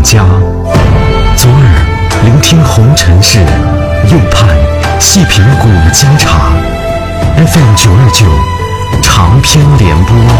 家。左耳聆听红尘事，右盼细品古今茶。FM 929长篇联播。